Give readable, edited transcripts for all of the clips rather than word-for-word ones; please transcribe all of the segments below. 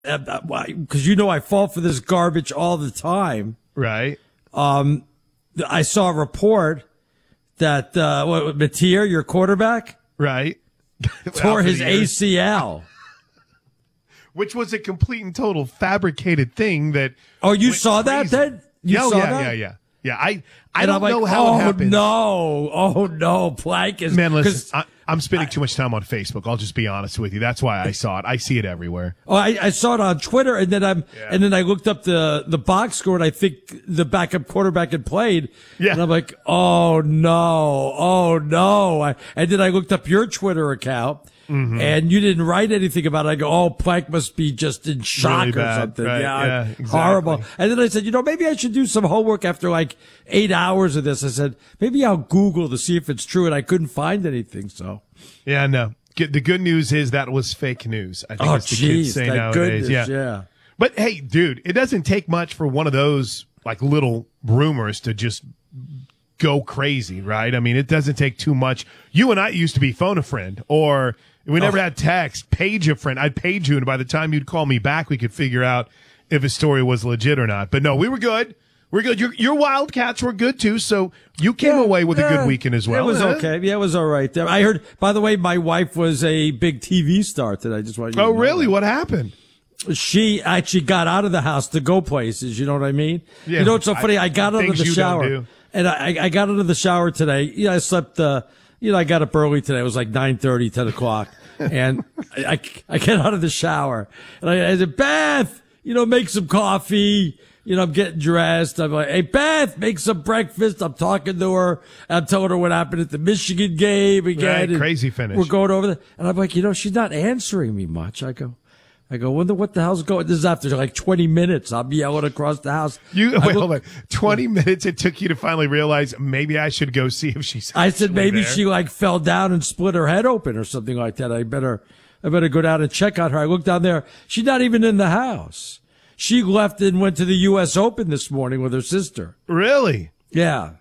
because I fall for this garbage all the time. Right. I saw a report that Mateer, your quarterback, right, tore his ACL. Which was a complete and total fabricated thing that. Oh, you saw crazy. That then? You saw that? Yeah. I don't know how it happened. Oh no, Plank is. Man, listen, I'm spending too much time on Facebook. I'll just be honest with you. That's why I saw it. I see it everywhere. Oh, I saw it on Twitter, and then I looked up the box score, and I think the backup quarterback had played. Yeah. And I'm like, oh no. And then I looked up your Twitter account. Mm-hmm. And you didn't write anything about it. I go, Plank must be just in shock really or something. Right? Yeah, exactly. Horrible. And then I said, maybe I should do some homework after like 8 hours of this. I said, maybe I'll Google to see if it's true, and I couldn't find anything. So, yeah, no. The good news is that was fake news. I think that's the kids say nowadays. Yeah. But hey, dude, it doesn't take much for one of those like little rumors to just go crazy, right? I mean, it doesn't take too much. You and I used to be phone a friend, or we never had text, page a friend. I'd page you, and by the time you'd call me back, we could figure out if a story was legit or not. But no, we were good. We're good. Your Wildcats were good too, so you came away with a good weekend as well. It was okay. Yeah, it was all right. I heard, by the way, my wife was a big TV star today. I just want you to know. Oh, really? What happened? She actually got out of the house to go places. You know what I mean? Yeah. It's so funny. I got out of the shower, and I got out of the shower today. I slept. I got up early today. It was like 9:30, 10 o'clock. And I get out of the shower, and I said, Beth, make some coffee. I'm getting dressed. I'm like, hey, Beth, make some breakfast. I'm talking to her. I'm telling her what happened at the Michigan game again. Right, crazy finish. We're going over there. And I'm like, she's not answering me much. I go, wonder what the hell's going on. This is after like 20 minutes. I'm yelling across the house. Hold on. 20 minutes it took you to finally realize maybe I should go see if she's I said maybe there. She like fell down and split her head open or something like that. I better go down and check on her. I looked down there. She's not even in the house. She left and went to the U.S. Open this morning with her sister. Really? Yeah.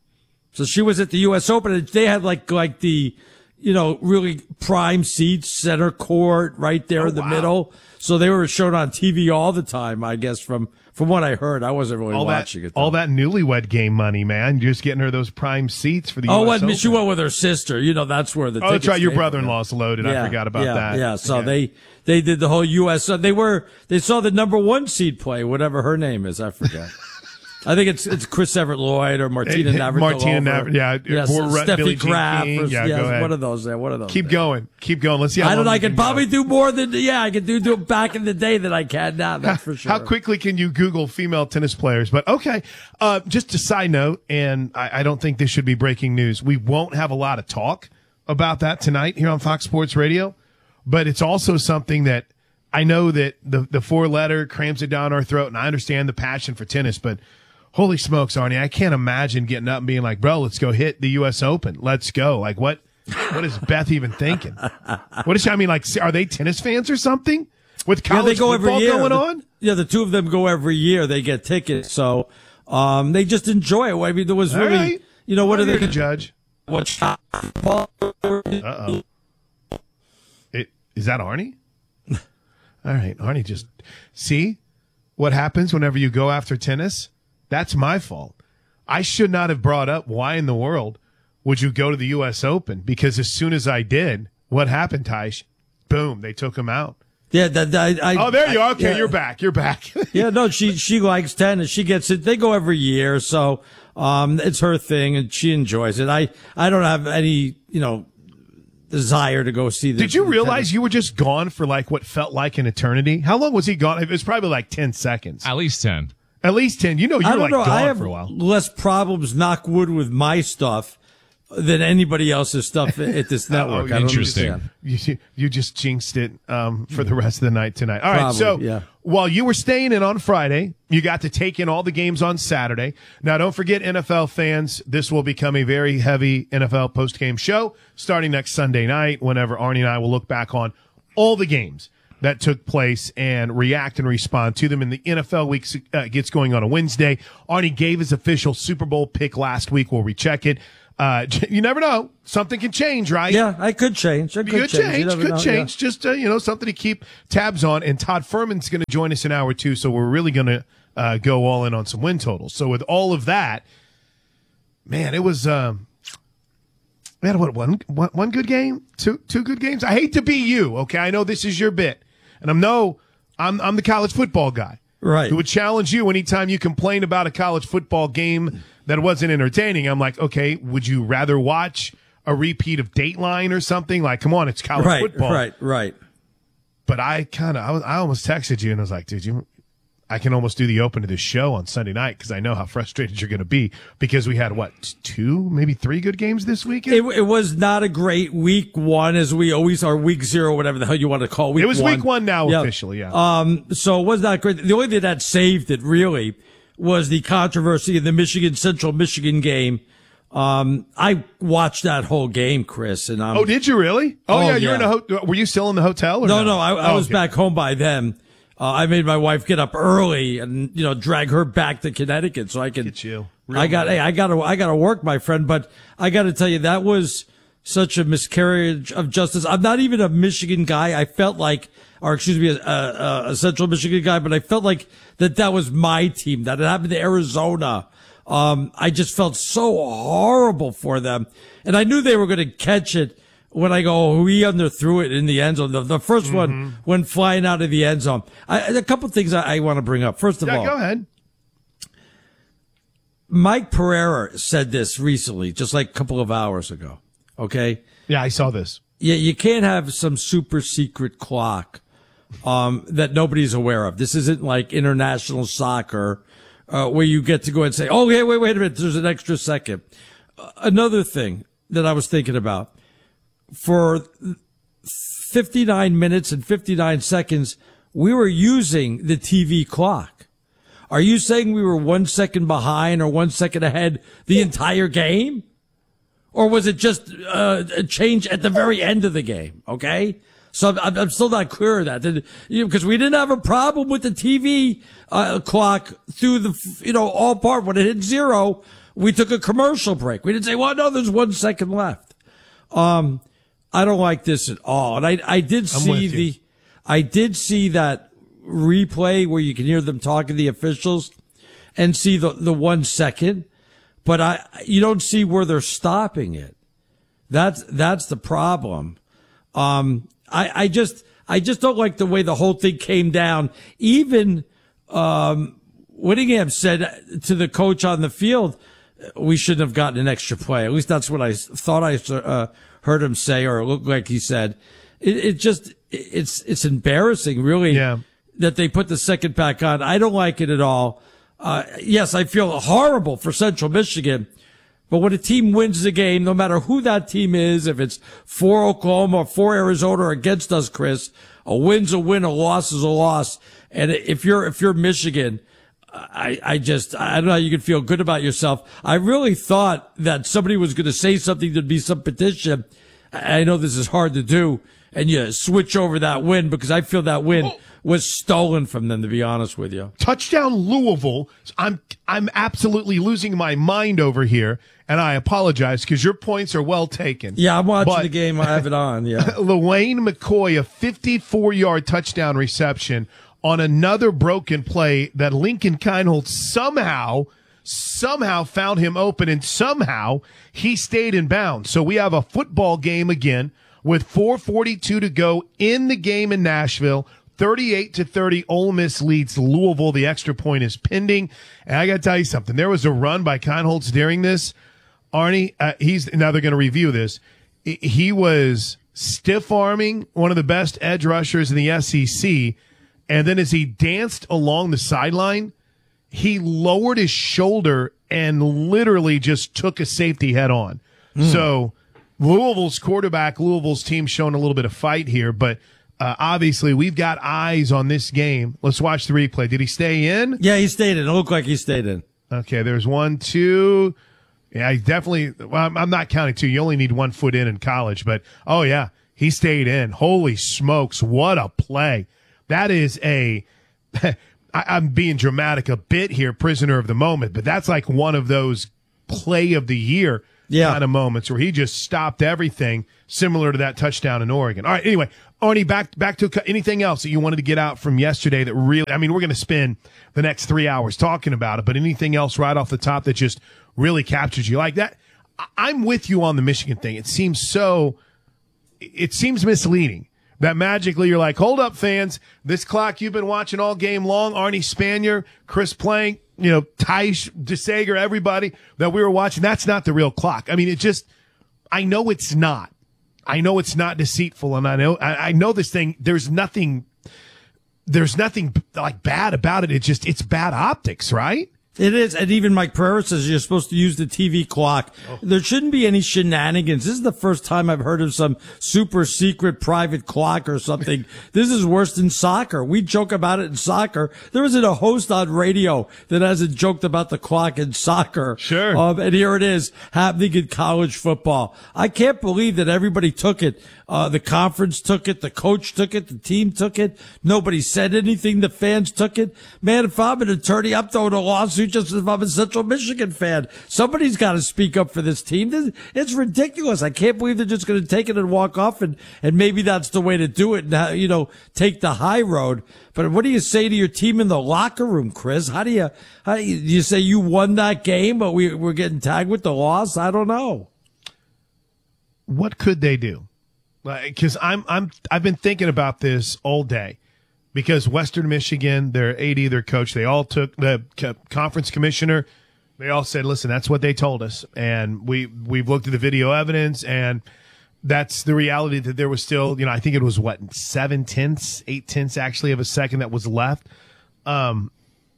So she was at the U.S. Open, and they had like the, really prime seats, center court, right there in the middle. So they were shown on TV all the time, I guess, from what I heard. I wasn't really watching it, though. All that newlywed game money, man. You're just getting her those prime seats for the U.S. Open. She went with her sister. That's where the tickets that's right. Your came brother-in-law's loaded. I forgot about that. Yeah, so they did the whole U.S. They saw the number one seed play, whatever her name is. I forget. I think it's Chris Everett Lloyd or Martina Navratilova. Martina Navratilova, yes, Steffi Graf. Go ahead. One of those. One of those. Keep going. Let's see. I can probably do more than I can do back in the day than I can now. That's for sure. How quickly can you Google female tennis players? But okay, just a side note, and I don't think this should be breaking news. We won't have a lot of talk about that tonight here on Fox Sports Radio, but it's also something that I know that the four-letter crams it down our throat, and I understand the passion for tennis, but holy smokes, Arnie, I can't imagine getting up and being like, bro, let's go hit the U.S. Open. Let's go. Like, what is Beth even thinking? What is she, are they tennis fans or something? With college football going on? The two of them go every year. They get tickets. So, they just enjoy it. I mean, there was really, right. What are they to judge? What shot? Uh-oh. Is that Arnie? All right. Arnie just, see what happens whenever you go after tennis? That's my fault. I should not have brought up why in the world would you go to the U.S. Open? Because as soon as I did, what happened, Tysh? Boom, they took him out. Yeah, there you are. Okay, yeah. You're back. Yeah, no, she likes tennis. She gets it. They go every year, so it's her thing, and she enjoys it. I don't have any, desire to go see the Did you realize tennis. You were just gone for like what felt like an eternity? How long was he gone? It was probably like 10 seconds. At least 10. At least 10. You were like gone for a while. I have less problems, knock wood, with my stuff than anybody else's stuff at this network. I don't Interesting. You just jinxed it for the rest of the night tonight. All right, so yeah. While you were staying in on Friday, you got to take in all the games on Saturday. Now, don't forget, NFL fans, this will become a very heavy NFL postgame show starting next Sunday night, whenever Arnie and I will look back on all the games that took place and react and respond to them. And the NFL week gets going on a Wednesday. Arnie gave his official Super Bowl pick last week. We'll recheck it. You never know. Something can change, right? Yeah, I could change. Could change. Just, something to keep tabs on. And Todd Furman's going to join us in hour 2, so we're really going to go all in on some win totals. So with all of that, man, it was we had one good game, two good games. I hate to be you, okay? I know this is your bit, and I'm the college football guy, right? Who would challenge you anytime you complain about a college football game that wasn't entertaining. I'm like, okay, would you rather watch a repeat of Dateline or something? Like, come on, it's college football, right. But I almost texted you and I was like, dude, I can almost do the open to this show on Sunday night because I know how frustrated you're going to be because we had, 2, maybe 3 good games this weekend? It was not a great week 1 as we always are, week 0, whatever the hell you want to call week 1. It was week 1 now officially, yeah. So it was not great. The only thing that saved it really was the controversy in the Central Michigan game. I watched that whole game, Chris. And oh, did you really? Oh yeah, you're in a were you still in the hotel? Or no, I was back home by then. I made my wife get up early and, drag her back to Connecticut so I could get you. I got to work, my friend, but I got to tell you, that was such a miscarriage of justice. I'm not even a Michigan guy. I felt like, a Central Michigan guy, but I felt like that was my team, that it happened to Arizona. I just felt so horrible for them. And I knew they were going to catch it when I go, he underthrew it in the end zone. The first one went flying out of the end zone. A couple of things I want to bring up. First of all, go ahead. Mike Pereira said this recently, just like a couple of hours ago. Okay. Yeah, I saw this. Yeah, you can't have some super secret clock, that nobody's aware of. This isn't like international soccer, where you get to go and say, oh, hey, wait a minute. There's an extra second. Another thing that I was thinking about. For 59 minutes and 59 seconds, we were using the TV clock. Are you saying we were 1 second behind or 1 second ahead the entire game? Or was it just a change at the very end of the game? Okay? So I'm still not clear of that. Because we didn't have a problem with the TV clock through the, all part. When it hit 0, we took a commercial break. We didn't say, well, no, there's 1 second left. I don't like this at all. And I did see that replay where you can hear them talking to the officials and see the 1 second, but you don't see where they're stopping it. That's the problem. I just don't like the way the whole thing came down. Even, Whittingham said to the coach on the field, we shouldn't have gotten an extra play. At least that's what I thought I heard him say, or it looked like he said. It's embarrassing, really, that they put the second back on. I don't like it at all. Yes, I feel horrible for Central Michigan, but when a team wins the game, no matter who that team is, if it's for Oklahoma or for Arizona or against us, Chris, a win's a win, a loss is a loss. And if you're Michigan, I don't know how you can feel good about yourself. I really thought that somebody was going to say something, there'd be some petition. I know this is hard to do, and you switch over that win because I feel that win was stolen from them, to be honest with you. Touchdown Louisville. I'm absolutely losing my mind over here, and I apologize because your points are well taken. Yeah, I'm watching the game. I have it on, yeah. LaWayne McCoy, a 54-yard touchdown reception on another broken play that Lincoln Kienholz somehow found him open, and somehow he stayed in bounds. So we have a football game again with 4:42 to go in the game in Nashville. 38-30, Ole Miss leads Louisville. The extra point is pending. And I got to tell you something. There was a run by Kienholz during this. Arnie, now they're going to review this. He was stiff-arming one of the best edge rushers in the SEC. And then as he danced along the sideline, he lowered his shoulder and literally just took a safety head on. So Louisville's quarterback, Louisville's team showing a little bit of fight here, but obviously we've got eyes on this game. Let's watch the replay. Did he stay in? Yeah, he stayed in. It looked like he stayed in. Okay, there's 1, 2. Yeah, he definitely, well, I'm not counting 2. You only need 1 foot in college, but oh yeah, he stayed in. Holy smokes, what a play. That is I'm being dramatic a bit here, prisoner of the moment, but that's like one of those play of the year kind of moments where he just stopped everything, similar to that touchdown in Oregon. All right, anyway, Arnie, back to anything else that you wanted to get out from yesterday that really, I mean, we're going to spend the next 3 hours talking about it, but anything else right off the top that just really captures you like that? I'm with you on the Michigan thing. It seems misleading that magically you're like, hold up, fans, this clock you've been watching all game long, Arnie Spanier, Chris Plank, Tysh, DeSager, everybody that we were watching, that's not the real clock. I mean, I know it's not. I know it's not deceitful, and I know this thing, there's nothing like bad about it. It's bad optics, right? It is, and even Mike Pereira says you're supposed to use the TV clock. There shouldn't be any shenanigans. This is the first time I've heard of some super secret private clock or something. This is worse than soccer. We joke about it in soccer. There isn't a host on radio that hasn't joked about the clock in soccer. Sure. And here it is happening in college football. I can't believe that everybody took it. The conference took it. The coach took it. The team took it. Nobody said anything. The fans took it. Man, if I'm an attorney, I'm throwing a lawsuit just as if I'm a Central Michigan fan. Somebody's got to speak up for this team. It's ridiculous. I can't believe they're just going to take it and walk off, and maybe that's the way to do it and, take the high road. But what do you say to your team in the locker room, Chris? How do you say you won that game, but we're getting tagged with the loss? I don't know. What could they do? Because I've been thinking about this all day. Because Western Michigan, their AD, their coach, they all took the conference commissioner. They all said, listen, that's what they told us. And we've looked at the video evidence, and that's the reality that there was still, I think it was 8/10 actually of a second that was left. But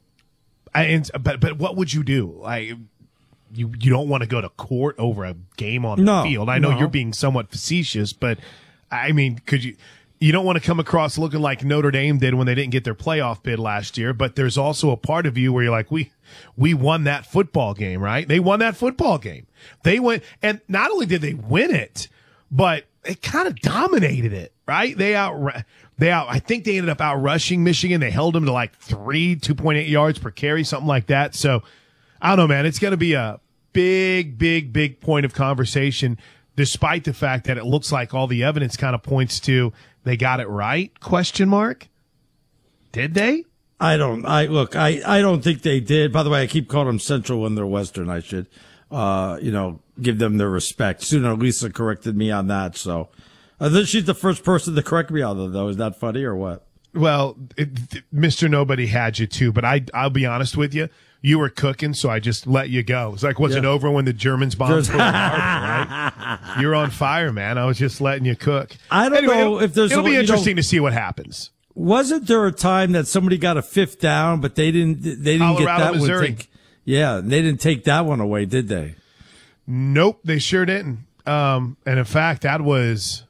what would you do? You don't want to go to court over a game on the field. I know you're being somewhat facetious, but I mean, you don't want to come across looking like Notre Dame did when they didn't get their playoff bid last year, but there's also a part of you where you're like, we won that football game, right? They won that football game. They went, and not only did they win it, but they kind of dominated it, right? I think they ended up out rushing Michigan. They held them to like 2.8 yards per carry, something like that. So I don't know, man. It's going to be a big point of conversation, despite the fact that it looks like all the evidence kind of points to they got it right? ? Did they? I don't think they did. By the way, I keep calling them Central when they're Western. I should, give them their respect. Sooner Lisa corrected me on that. So she's the first person to correct me on that, though. Is that funny or what? Well, Mr. Nobody had you too, but I'll be honest with you. You were cooking, so I just let you go. It's like, was it over when the Germans bombed Pearl Harbor, right? You're on fire, man. I was just letting you cook. I don't know if there's. It'll be interesting to see what happens. Wasn't there a time that somebody got a 5th down, but they didn't Colorado, get that Missouri. one? They didn't take that one away, did they? Nope, they sure didn't. And in fact, that was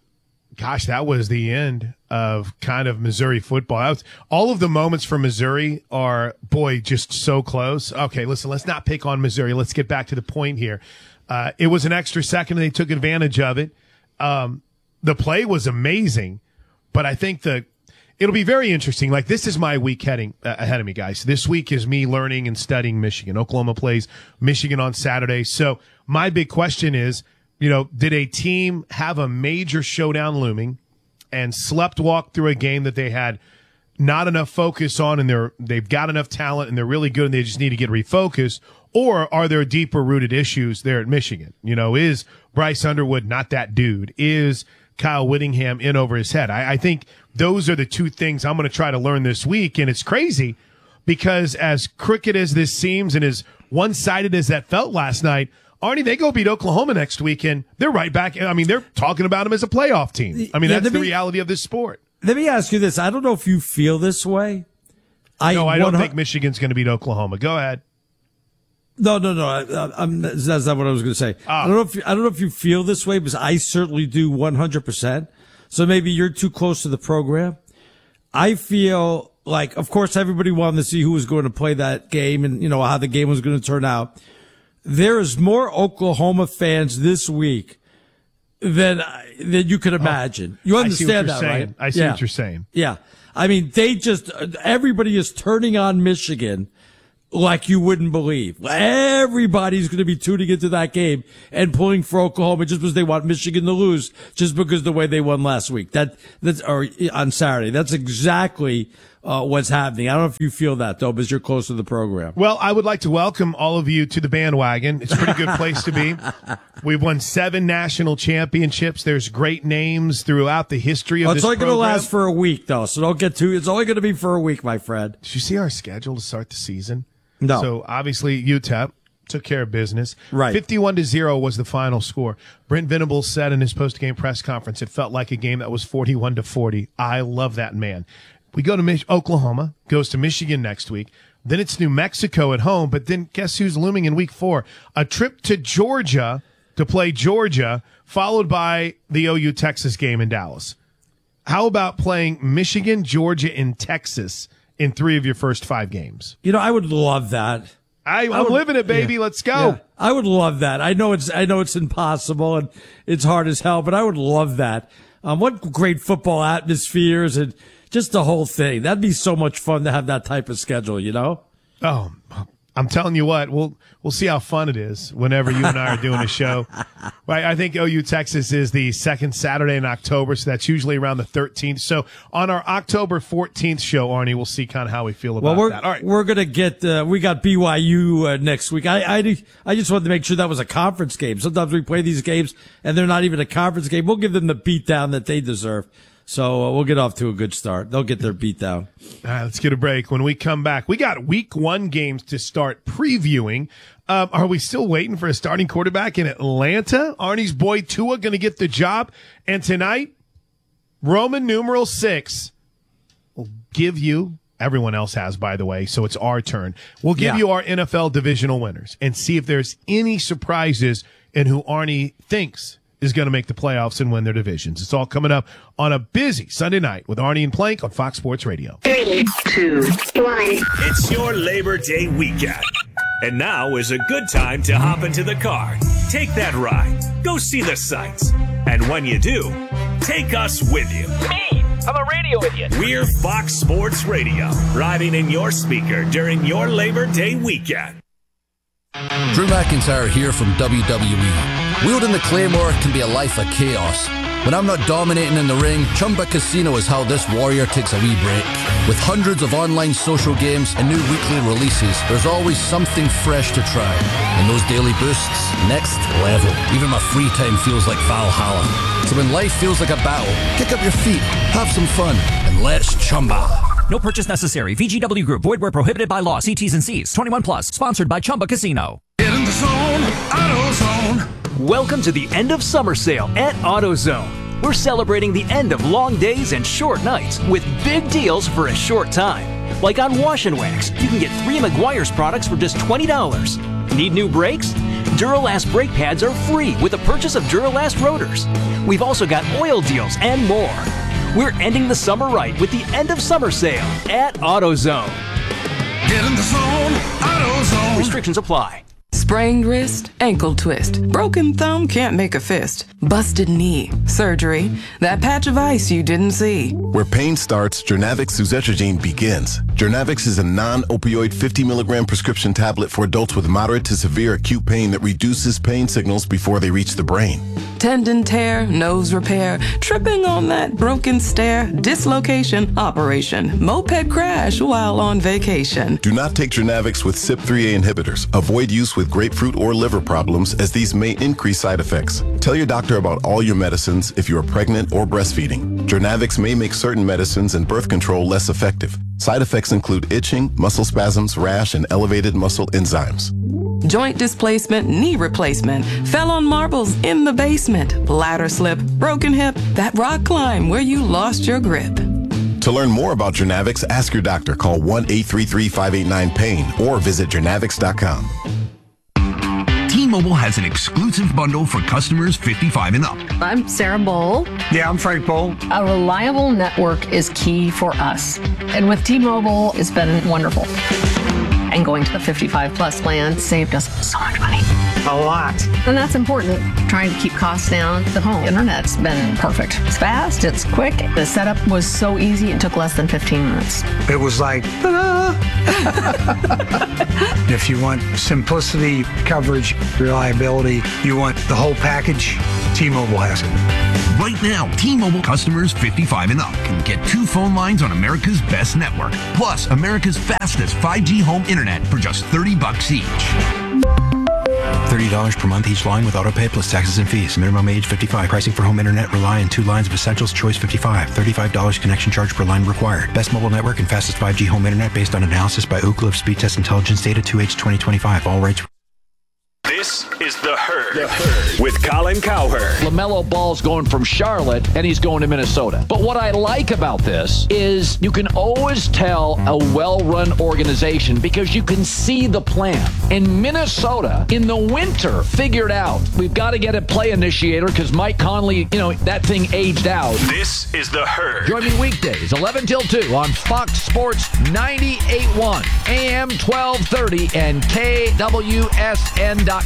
the end of kind of Missouri football. All of the moments for Missouri are, just so close. Okay, listen, let's not pick on Missouri. Let's get back to the point here. It was an extra second, and they took advantage of it. The play was amazing, but I think it'll be very interesting. Like, this is my week ahead of me, guys. This week is me learning and studying Michigan. Oklahoma plays Michigan on Saturday. So my big question is, did a team have a major showdown looming and walk through a game that they had not enough focus on, and they've got enough talent and they're really good and they just need to get refocused? Or are there deeper rooted issues there at Michigan? Is Bryce Underwood not that dude? Is Kyle Whittingham in over his head? I think those are the two things I'm going to try to learn this week. And it's crazy because as crooked as this seems and as one-sided as that felt last night, Arnie, they go beat Oklahoma next weekend. They're right back. I mean, they're talking about them as a playoff team. I mean, that's the reality of this sport. Let me ask you this. I don't know if you feel this way. I don't think Michigan's going to beat Oklahoma. Go ahead. No. That's not what I was going to say. I don't know if you feel this way, because I certainly do 100%. So maybe you're too close to the program. I feel like, of course, everybody wanted to see who was going to play that game and, how the game was going to turn out. There is more Oklahoma fans this week than you could imagine. You understand that, right? I see what you're saying. Yeah. I mean, everybody is turning on Michigan like you wouldn't believe. Everybody's going to be tuning into that game and pulling for Oklahoma just because they want Michigan to lose, just because of the way they won last week. Or on Saturday. That's exactly what's happening. I don't know if you feel that, though, because you're close to the program. Well, I would like to welcome all of you to the bandwagon. It's a pretty good place to be. We've won 7 national championships. There's great names throughout the history of this program. It's only going to last for a week, though, so don't get too. It's only going to be for a week, my friend. Did you see our schedule to start the season? No. So, obviously, UTEP took care of business. Right. 51-0 was the final score. Brent Venables said in his post-game press conference, it felt like a game that was 41-40. I love that man. We go to Oklahoma, goes to Michigan next week. Then it's New Mexico at home. But then guess who's looming in week 4? A trip to Georgia to play Georgia, followed by the OU Texas game in Dallas. How about playing Michigan, Georgia, and Texas in 3 of your first 5 games? You know, I would love that. I'm living it, baby. Yeah. Let's go. Yeah. I would love that. I know it's impossible and it's hard as hell, but I would love that. What great football atmospheres and just the whole thing. That'd be so much fun to have that type of schedule, you know? Oh, I'm telling you what, we'll see how fun it is whenever you and I are doing a show. Right, I think OU Texas is the second Saturday in October, so that's usually around the 13th. So on our October 14th show, Arnie, we'll see kind of how we feel about that. All right, we're gonna get. We got BYU next week. I just wanted to make sure that was a conference game. Sometimes we play these games and they're not even a conference game. We'll give them the beatdown that they deserve. So we'll get off to a good start. They'll get their beat down. All right, let's get a break. When we come back, we got week 1 games to start previewing. Are we still waiting for a starting quarterback in Atlanta? Arnie's boy Tua going to get the job. And tonight, Roman numeral 6 will give you, everyone else has, by the way, so it's our turn. We'll give you our NFL divisional winners and see if there's any surprises in who Arnie thinks is going to make the playoffs and win their divisions. It's all coming up on a busy Sunday night with Arnie and Plank on Fox Sports Radio. 3, 2, 1. It's your Labor Day weekend. And now is a good time to hop into the car. Take that ride. Go see the sights. And when you do, take us with you. Me, I'm a radio idiot. We're Fox Sports Radio, riding in your speaker during your Labor Day weekend. Drew McIntyre here from WWE. Wielding the Claymore can be a life of chaos. When I'm not dominating in the ring, Chumba Casino is how this warrior takes a wee break. With hundreds of online social games and new weekly releases, there's always something fresh to try. And those daily boosts, next level. Even my free time feels like Valhalla. So when life feels like a battle, kick up your feet, have some fun, and let's Chumba. No purchase necessary. VGW Group. Void where prohibited by law. See T's and C's. 21 plus. Sponsored by Chumba Casino. Get in the zone. AutoZone. Welcome to the end of summer sale at AutoZone. We're celebrating the end of long days and short nights with big deals for a short time. Like on Wash and Wax, you can get 3 Meguiar's products for just $20. Need new brakes? Duralast brake pads are free with the purchase of Duralast rotors. We've also got oil deals and more. We're ending the summer right with the end of summer sale at AutoZone. Get in the zone. AutoZone. Restrictions apply. Sprained wrist, ankle twist, broken thumb can't make a fist, busted knee, surgery, that patch of ice you didn't see. Where pain starts, Jernavix suzetrigine begins. Jernavix is a non-opioid 50 milligram prescription tablet for adults with moderate to severe acute pain that reduces pain signals before they reach the brain. Tendon tear, nose repair, tripping on that broken stair, dislocation, operation, moped crash while on vacation. Do not take Jernavix with CYP3A inhibitors. Avoid use with grapefruit or liver problems, as these may increase side effects. Tell your doctor about all your medicines if you are pregnant or breastfeeding. Jernavix may make certain medicines and birth control less effective. Side effects include itching, muscle spasms, rash, and elevated muscle enzymes. Joint displacement, knee replacement, fell on marbles in the basement, ladder slip, broken hip, that rock climb where you lost your grip. To learn more about Jernavix, ask your doctor. Call 1-833-589-PAIN or visit jernavix.com. T-Mobile has an exclusive bundle for customers 55 and up. I'm Sarah Bowl. Yeah, I'm Frank Bowl. A reliable network is key for us. And with T-Mobile, it's been wonderful. And going to the 55 plus plan saved us so much money. a lot. And that's important. Trying to keep costs down. The home internet's been perfect. It's fast, it's quick. The setup was so easy, it took less than 15 minutes. It was like, ta-da! If you want simplicity, coverage, reliability, you want the whole package, T-Mobile has it. Right now, T-Mobile customers 55 and up can get 2 phone lines on America's best network, plus America's fastest 5G home internet for just $30 each. $30 per month each line with autopay plus taxes and fees. Minimum age 55. Pricing for home internet rely on 2 lines of Essentials Choice 55. $35 connection charge per line required. Best mobile network and fastest 5G home internet based on analysis by Ookla of Speed Test Intelligence data 2H 2025. All rates. This is The Herd with Colin Cowherd. LaMelo Ball's going from Charlotte, and he's going to Minnesota. But what I like about this is you can always tell a well-run organization because you can see the plan. And Minnesota, in the winter, figured out we've got to get a play initiator because Mike Conley, that thing aged out. This is The Herd. Join me weekdays, 11 till 2 on Fox Sports 98.1, AM 1230, and KWSN.com.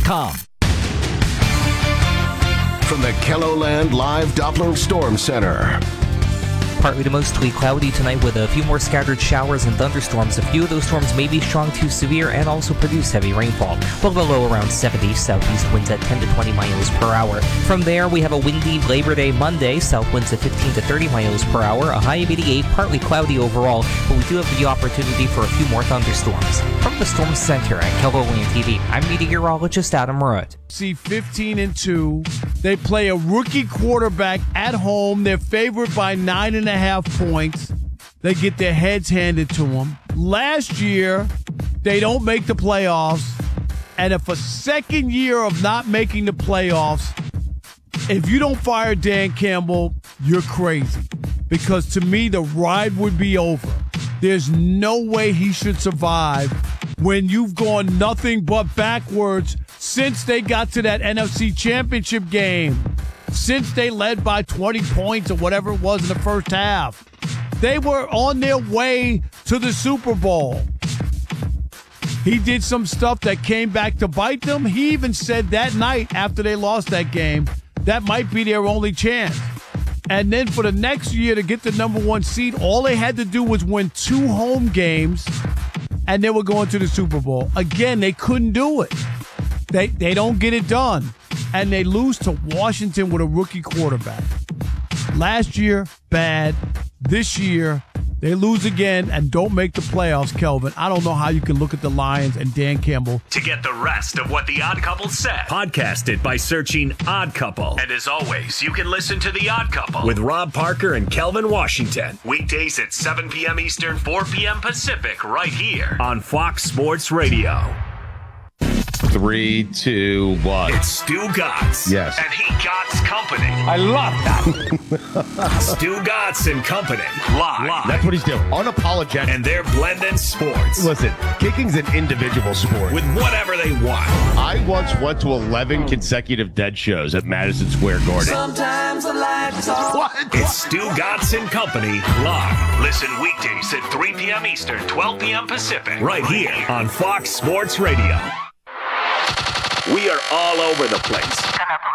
From the KELOLAND Live Doppler Storm Center. Partly to mostly cloudy tonight with a few more scattered showers and thunderstorms. A few of those storms may be strong to severe and also produce heavy rainfall. We'll go low around 70, southeast winds at 10 to 20 miles per hour. From there, we have a windy Labor Day Monday, south winds at 15 to 30 miles per hour, a high of 88, partly cloudy overall, but we do have the opportunity for a few more thunderstorms. From the Storm Center at KELOLAND TV, I'm meteorologist Adam Rudd. See 15-2. They play a rookie quarterback at home. They're favored by 9.5 points. They get their heads handed to them. Last year, they don't make the playoffs. And if a second year of not making the playoffs, if you don't fire Dan Campbell, you're crazy. Because to me, the ride would be over. There's no way he should survive when you've gone nothing but backwards since they got to that NFC Championship game. Since they led by 20 points or whatever it was in the first half. They were on their way to the Super Bowl. He did some stuff that came back to bite them. He even said that night after they lost that game, that might be their only chance. And then for the next year to get the number 1 seed, all they had to do was win 2 home games, and they were going to the Super Bowl. Again, they couldn't do it. They don't get it done. And they lose to Washington with a rookie quarterback. Last year, bad. This year, they lose again and don't make the playoffs, Kelvin. I don't know how you can look at the Lions and Dan Campbell. To get the rest of what The Odd Couple said, podcast it by searching Odd Couple. And as always, you can listen to The Odd Couple with Rob Parker and Kelvin Washington. Weekdays at 7 p.m. Eastern, 4 p.m. Pacific, right here on Fox Sports Radio. 3, 2, 1. It's Stu Gotts. Yes. And he Gotts Company. I love that. Stu Gotts and Company. Live. That's what he's doing. Unapologetic. And they're blending sports. Listen, kicking's an individual sport. With whatever they want. I once went to 11 consecutive Dead shows at Madison Square Garden. Sometimes the lights off. What? It's Stu Gotts and Company live. Listen weekdays at 3 p.m. Eastern, 12 p.m. Pacific. Right here on Fox Sports Radio. We are all over the place.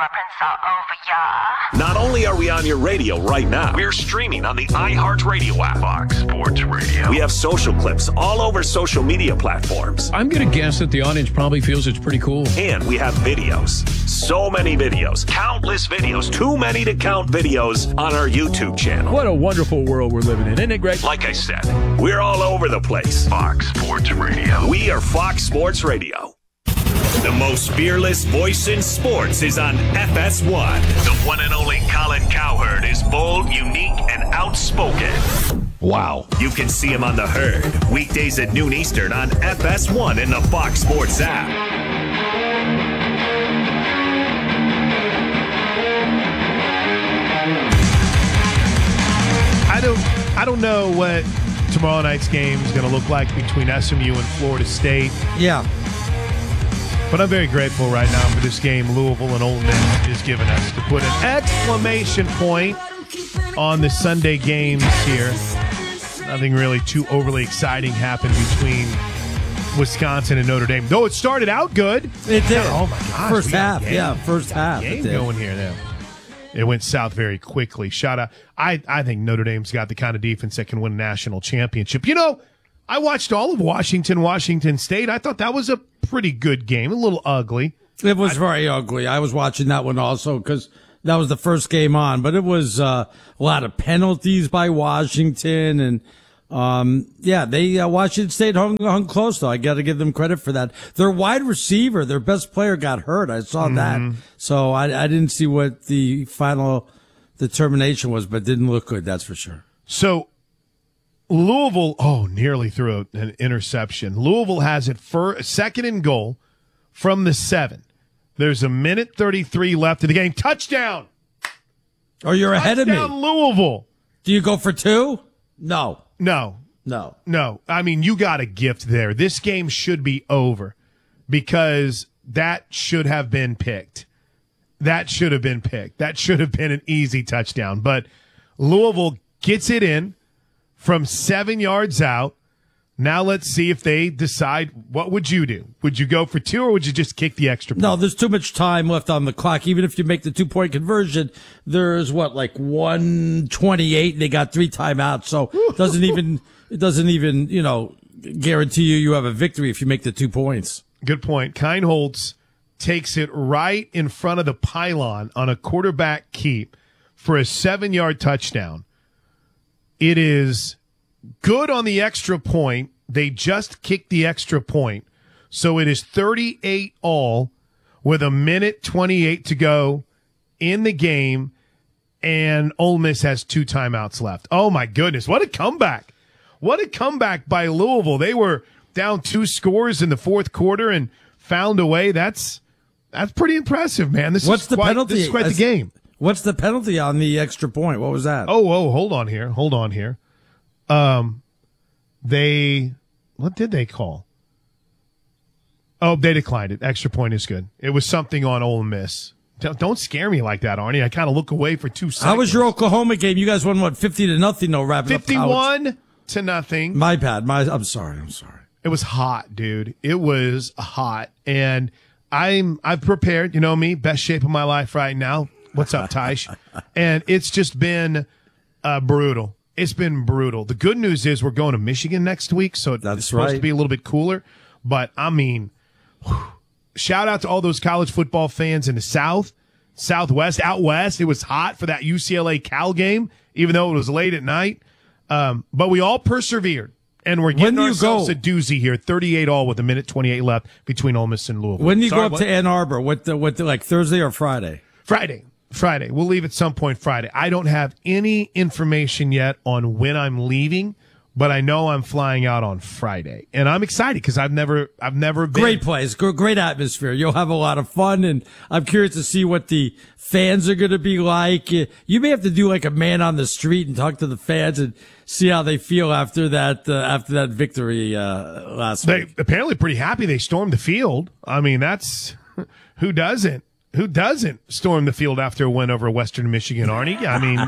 Not only are we on your radio right now, we're streaming on the iHeartRadio app. Fox Sports Radio. We have social clips all over social media platforms. I'm going to guess that the audience probably feels it's pretty cool. And we have videos. So many videos. Countless videos. Too many to count videos on our YouTube channel. What a wonderful world we're living in. Isn't it great? Like I said, we're all over the place. Fox Sports Radio. We are Fox Sports Radio. The most fearless voice in sports is on FS1. The one and only Colin Cowherd is bold, unique, and outspoken. Wow. You can see him on The Herd, weekdays at noon Eastern on FS1 in the Fox Sports app. I don't know what tomorrow night's game is going to look like between SMU and Florida State. Yeah. But I'm very grateful right now for this game Louisville and Ole Miss has given us to put an exclamation point on the Sunday games here. Nothing really too overly exciting happened between Wisconsin and Notre Dame. Though it started out good. It did. Oh, my gosh. First half. Yeah, first half. Game going here now. It went south very quickly. Shout out. I think Notre Dame's got the kind of defense that can win a national championship. You know, I watched all of Washington State. I thought that was a pretty good game. A little ugly. It was very ugly. I was watching that one also because that was the first game on. But it was a lot of penalties by Washington. And, Washington State hung close, though. I got to give them credit for that. Their wide receiver, their best player, got hurt. I saw that. So I didn't see what the final determination was, but didn't look good, that's for sure. So Louisville, nearly threw an interception. Louisville has it for second and goal from the 7. There's a minute 33 left in the game. Touchdown! Oh, you're ahead of me. Touchdown, Louisville. Do you go for 2? No. I mean, you got a gift there. This game should be over because that should have been picked. That should have been an easy touchdown. But Louisville gets it in from 7 yards out. Now let's see if they decide, what would you do? Would you go for 2 or would you just kick the extra point? No, there's too much time left on the clock. Even if you make the 2-point conversion, there's 1:28 and they got 3 timeouts. So it doesn't even, guarantee you have a victory if you make the 2 points. Good point. Keinholz takes it right in front of the pylon on a quarterback keep for a 7-yard touchdown. It is good on the extra point. They just kicked the extra point. So it is 38 all with a minute 28 to go in the game, and Ole Miss has 2 timeouts left. Oh, my goodness. What a comeback. What a comeback by Louisville. They were down 2 scores in the fourth quarter and found a way. That's pretty impressive, man. This is quite the game. What's the penalty on the extra point? What was that? Oh, hold on here. What did they call? Oh, they declined it. Extra point is good. It was something on Ole Miss. Don't scare me like that, Arnie. I kind of look away for 2 seconds. How was your Oklahoma game? You guys won 50-0? No, wrapping 51 to nothing. My bad. I'm sorry. It was hot, dude. It was hot, and I've prepared. You know me, best shape of my life right now. What's up, Tysh? And it's just been brutal. It's been brutal. The good news is we're going to Michigan next week, so it's supposed to be a little bit cooler. But, I mean, shout out to all those college football fans in the South, Southwest, out West. It was hot for that UCLA-Cal game, even though it was late at night. But we all persevered, and we're getting ourselves a doozy here, 38 all with a minute 28 left between Ole Miss and Louisville. When do you go up to Ann Arbor? What Thursday or Friday? Friday. We'll leave at some point Friday. I don't have any information yet on when I'm leaving, but I know I'm flying out on Friday, and I'm excited because I've never been. Great place, great atmosphere. You'll have a lot of fun, and I'm curious to see what the fans are going to be like. You may have to do like a man on the street and talk to the fans and see how they feel after that victory last week. They apparently pretty happy. They stormed the field. I mean, that's who doesn't. Who doesn't storm the field after a win over Western Michigan, Arnie? I mean,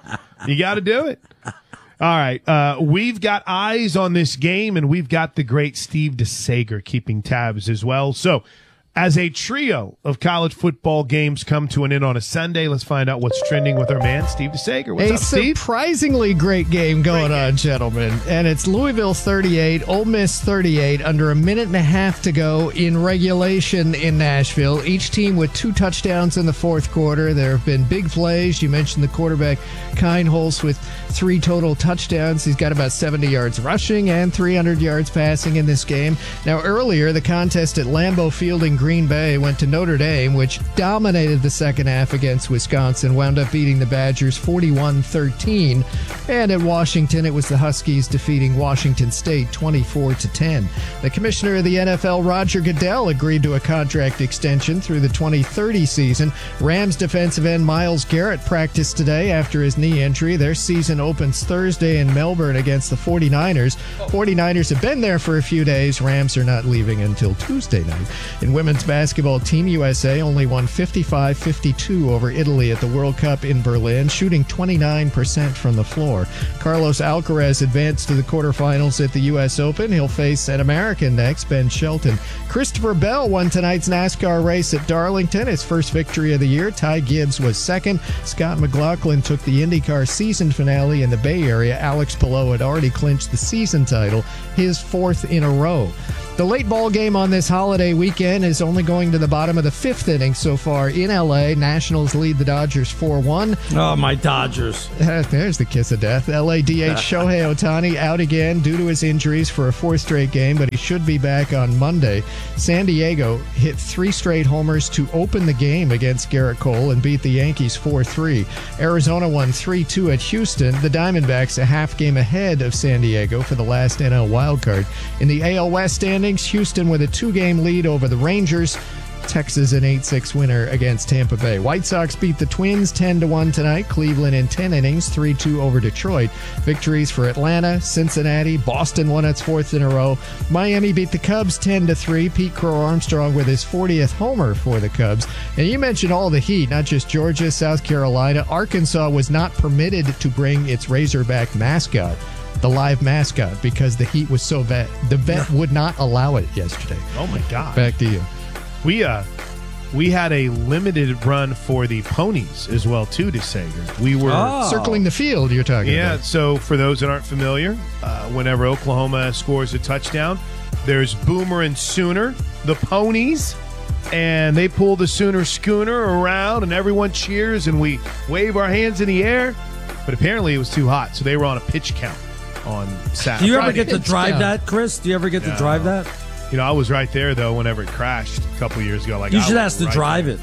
you got to do it. All right. We've got eyes on this game, and we've got the great Steve DeSager keeping tabs as well. So, as a trio of college football games come to an end on a Sunday, let's find out what's trending with our man, Steve DeSager. What's up, Steve? A surprisingly great game going on, gentlemen. And it's Louisville 38, Ole Miss 38, under a minute and a half to go in regulation in Nashville. Each team with 2 touchdowns in the fourth quarter. There have been big plays. You mentioned the quarterback, Keinholz, with 3 total touchdowns. He's got about 70 yards rushing and 300 yards passing in this game. Now, earlier, the contest at Lambeau Field in Green Bay went to Notre Dame, which dominated the second half against Wisconsin, wound up beating the Badgers 41-13. And at Washington, it was the Huskies defeating Washington State 24-10. The commissioner of the NFL, Roger Goodell, agreed to a contract extension through the 2030 season. Rams defensive end Myles Garrett practiced today after his knee injury. Their season opens Thursday in Melbourne against the 49ers. 49ers have been there for a few days. Rams are not leaving until Tuesday night. In women's women's basketball Team USA only won 55-52 over Italy at the World Cup in Berlin, shooting 29% from the floor. Carlos Alcaraz advanced to the quarterfinals at the U.S. Open. He'll face an American next, Ben Shelton. Christopher Bell won tonight's NASCAR race at Darlington, his first victory of the year. Ty Gibbs was second. Scott McLaughlin took the IndyCar season finale in the Bay Area. Alex Palou had already clinched the season title, his fourth in a row. The late ball game on this holiday weekend is only going to the bottom of the fifth inning so far in L.A. Nationals lead the Dodgers 4-1. Oh, my Dodgers. There's the kiss of death. L.A. DH Shohei Ohtani out again due to his injuries for a fourth straight game, but he should be back on Monday. San Diego hit 3 straight homers to open the game against Garrett Cole and beat the Yankees 4-3. Arizona won 3-2 at Houston. The Diamondbacks a half game ahead of San Diego for the last NL wildcard. In the AL West standings, Houston with a 2-game lead over the Rangers. Texas an 8-6 winner against Tampa Bay. White Sox beat the Twins 10-1 tonight. Cleveland in 10 innings, 3-2 over Detroit. Victories for Atlanta, Cincinnati, Boston won its 4th in a row. Miami beat the Cubs 10-3. Pete Crow Armstrong with his 40th homer for the Cubs. And you mentioned all the heat, not just Georgia, South Carolina. Arkansas was not permitted to bring its Razorback mascot, the live mascot, because the heat was so bad. The vet would not allow it yesterday. Oh my God. Back to you. We had a limited run for the ponies as well too, DeSager. We were circling the field you're talking about. Yeah, so for those that aren't familiar, whenever Oklahoma scores a touchdown, there's Boomer and Sooner, the ponies, and they pull the Sooner schooner around and everyone cheers and we wave our hands in the air. But apparently it was too hot, so they were on a pitch count on Saturday. Do you ever get to drive that, Chris? Do you ever get to drive that? You know, I was right there, though, whenever it crashed a couple years ago. Like, you should ask to drive it.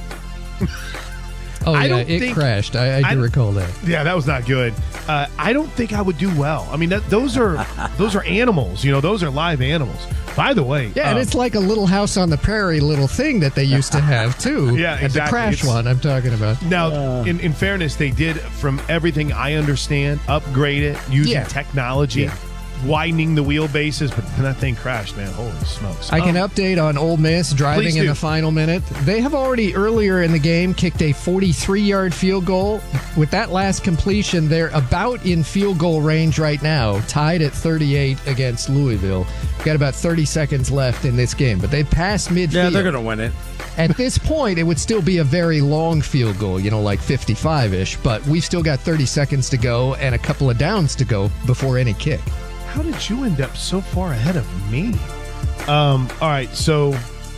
Oh, yeah, it crashed. I do recall that. Yeah, that was not good. I don't think I would do well. I mean, those are animals. You know, those are live animals. By the way. Yeah, and it's like a Little House on the Prairie little thing that they used to have, too. Yeah, exactly. The crash one I'm talking about. Now, in fairness, they did, from everything I understand, upgrade it using technology. Yeah. Widening the wheelbases, but that thing crashed, man. Holy smokes. I can update on Ole Miss driving in the final minute. They have already earlier in the game kicked a 43-yard field goal. With that last completion, they're about in field goal range right now, tied at 38 against Louisville. Got about 30 seconds left in this game, but they've passed midfield. Yeah, they're going to win it. At this point, it would still be a very long field goal, like 55-ish, but we've still got 30 seconds to go and a couple of downs to go before any kick. How did you end up so far ahead of me? All right, so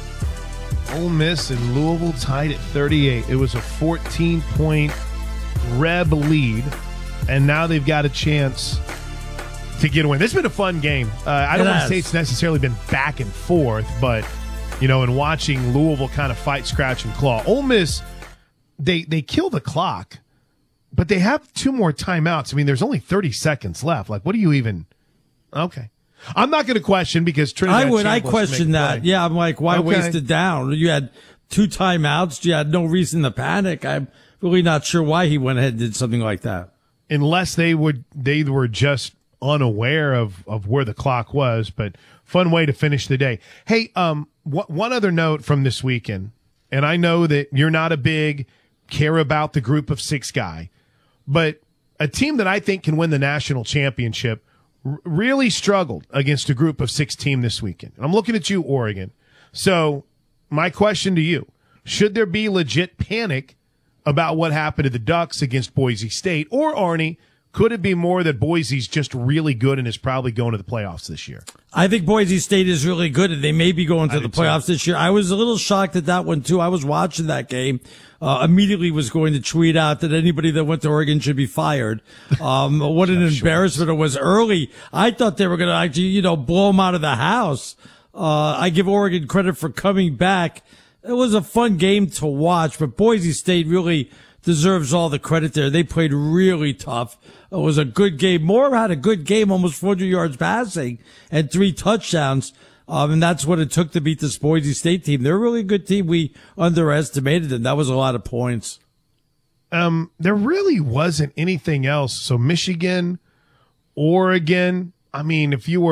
Ole Miss and Louisville tied at 38. It was a 14-point Reb lead, and now they've got a chance to get a win. This has been a fun game. I don't want to say it's necessarily been back and forth, but, in watching Louisville kind of fight, scratch, and claw. Ole Miss, they kill the clock, but they have 2 more timeouts. I mean, there's only 30 seconds left. Like, what do you even... Okay. I'm not going to question because Trinidad I question that. Yeah, I'm like, why waste it down? You had 2 timeouts. You had no reason to panic. I'm really not sure why he went ahead and did something like that. Unless they were just unaware of where the clock was, but fun way to finish the day. Hey, one other note from this weekend, and I know that you're not a big care about the group of 6 guy, but a team that I think can win the national championship really struggled against a group of 6 team this weekend. I'm looking at you, Oregon. So my question to you, should there be legit panic about what happened to the Ducks against Boise State? Or, Arnie, could it be more that Boise's just really good and is probably going to the playoffs this year? I think Boise State is really good, and they may be going to the playoffs this year. I was a little shocked at that one, too. I was watching that game. Immediately was going to tweet out that anybody that went to Oregon should be fired. What an embarrassment it was early. I thought they were going to actually, blow them out of the house. I give Oregon credit for coming back. It was a fun game to watch, but Boise State really deserves all the credit there. They played really tough. It was a good game. Moore had a good game, almost 400 yards passing and 3 touchdowns. And that's what it took to beat this Boise State team. They're a really good team. We underestimated them. That was a lot of points. There really wasn't anything else. So Michigan, Oregon, I mean, if you were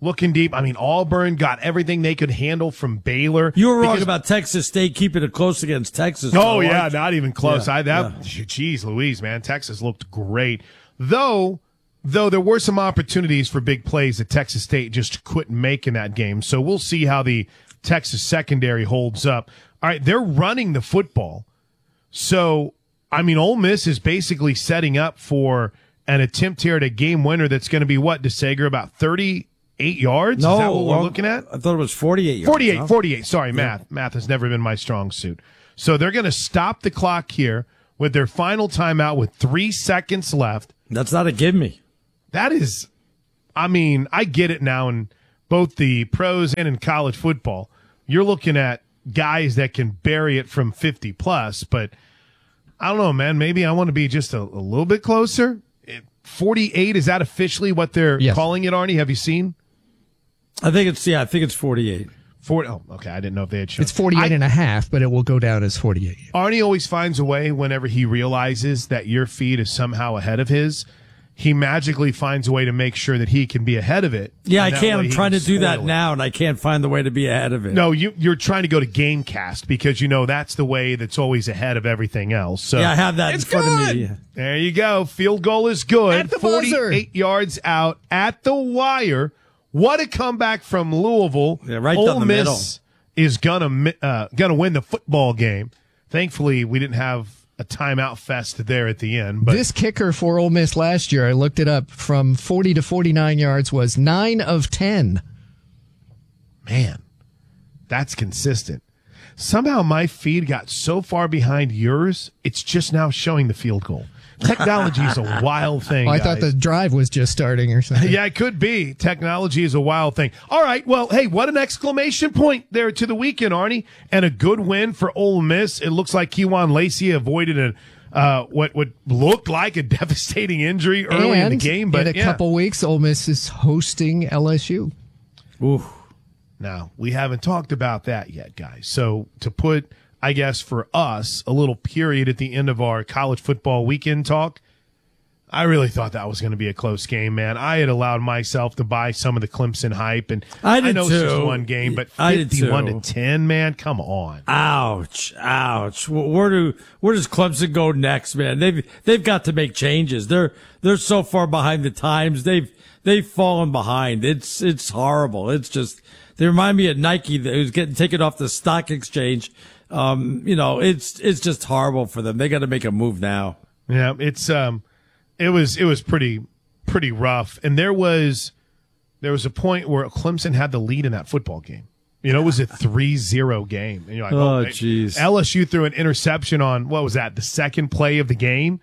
looking deep. I mean, Auburn got everything they could handle from Baylor. You were wrong about Texas State keeping it close against Texas. Oh, yeah, not even close. Geez Louise, man. Texas looked great. Though there were some opportunities for big plays that Texas State just couldn't make in that game. So we'll see how the Texas secondary holds up. All right, they're running the football. So, I mean, Ole Miss is basically setting up for an attempt here at a game winner that's going to be what, DeSager, about 38 yards? No, is that what we're looking at? I thought it was 48 yards. 48. Sorry, math. Math has never been my strong suit. So they're going to stop the clock here with their final timeout with 3 seconds left. That's not a give me. That is, I mean, I get it now in both the pros and in college football. You're looking at guys that can bury it from 50 plus, but I don't know, man. Maybe I want to be just a little bit closer. 48, is that officially what they're calling it, Arnie? Have you seen? I think it's 48. 40, oh, okay. I didn't know if they had shown. It's 48 and a half, but it will go down as 48. Arnie always finds a way whenever he realizes that your feed is somehow ahead of his. He magically finds a way to make sure that he can be ahead of it. Yeah, I can't. I'm trying to do that now, and I can't find the way to be ahead of it. No, you're trying to go to Gamecast because you know that's the way that's always ahead of everything else. So yeah, I have that in front of me. There you go. Field goal is good. At the 48 yards out at the wire. What a comeback from Louisville. Yeah, right Ole down the middle. Miss is gonna win the football game. Thankfully, we didn't have a timeout fest there at the end. But this kicker for Ole Miss last year, I looked it up, from 40 to 49 yards was 9 of 10. Man, that's consistent. Somehow my feed got so far behind yours, it's just now showing the field goal. Technology is a wild thing. I thought the drive was just starting or something. Yeah, it could be. Technology is a wild thing. All right. Well, hey, what an exclamation point there to the weekend, Arnie. And a good win for Ole Miss. It looks like Kewan Lacey avoided what looked like a devastating injury early in the game. But in a couple weeks, Ole Miss is hosting LSU. Ooh. Now, we haven't talked about that yet, guys. So to put, I guess, for us, a little period at the end of our college football weekend talk, I really thought that was going to be a close game, man. I had allowed myself to buy some of the Clemson hype, and I know it's just one game, but 51-10, man, come on. Ouch. Where does Clemson go next, man? They've got to make changes. They're so far behind the times. They've fallen behind. It's horrible. It's just, they remind me of Nike that was getting taken off the stock exchange. It's just horrible for them. They got to make a move now. Yeah, it was pretty rough. And there was a point where Clemson had the lead in that football game. It was a 3-0 game. And you're like, oh, jeez. LSU threw an interception on, what was that, the second play of the game?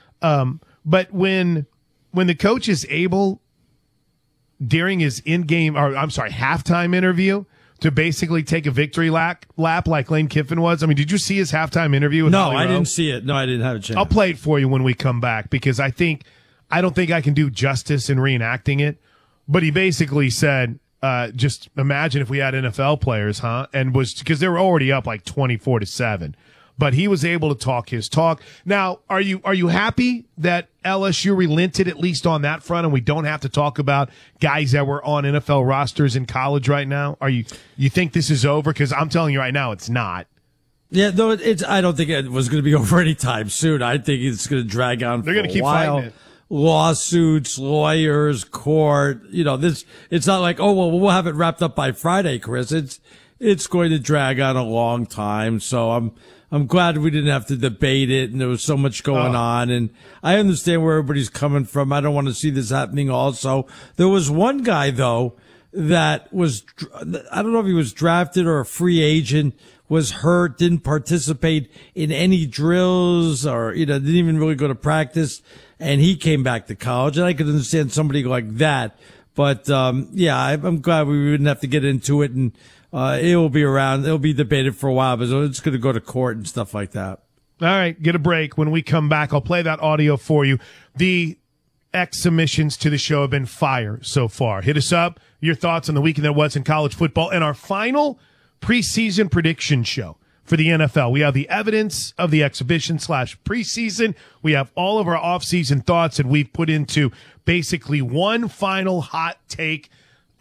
But when the coach is able, during his halftime interview, to basically take a victory lap like Lane Kiffin was. I mean, did you see his halftime interview with No, Holly I Rowe? didn't see it. No, I didn't have a chance. I'll play it for you when we come back because I don't think I can do justice in reenacting it. But he basically said, just imagine if we had NFL players, huh? And because they were already up like 24-7. But he was able to talk his talk. Now, are you happy that LSU relented at least on that front, and we don't have to talk about guys that were on NFL rosters in college right now? You think this is over? Because I'm telling you right now, it's not. Yeah, no, I don't think it was going to be over anytime soon. I think it's going to drag on. They're going to keep while. Fighting it. Lawsuits, lawyers, court. It's not like, oh well, we'll have it wrapped up by Friday, Chris. It's going to drag on a long time. So I'm glad we didn't have to debate it, and there was so much going on, and I understand where everybody's coming from. I don't want to see this happening also. There was one guy, though, that was, I don't know if he was drafted or a free agent, was hurt, didn't participate in any drills or, didn't even really go to practice, and he came back to college, and I could understand somebody like that. But, I'm glad we didn't have to get into it, and it will be around. It'll be debated for a while, but it's going to go to court and stuff like that. All right, get a break. When we come back, I'll play that audio for you. The submissions to the show have been fire so far. Hit us up. Your thoughts on the weekend that was in college football and our final preseason prediction show for the NFL. We have the evidence of the exhibition / preseason. We have all of our offseason thoughts that we've put into basically one final hot take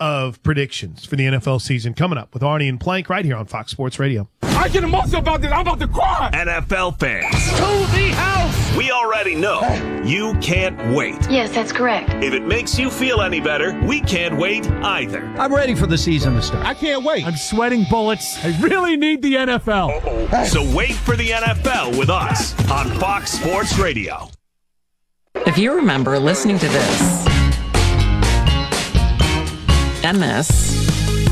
of predictions for the NFL season coming up with Arnie and Plank right here on Fox Sports Radio. I get emotional about this. I'm about to cry. NFL fans. To the house. We already know you can't wait. Yes, that's correct. If it makes you feel any better, we can't wait either. I'm ready for the season to start. I can't wait. I'm sweating bullets. I really need the NFL. So wait for the NFL with us on Fox Sports Radio. If you remember listening to this, and this,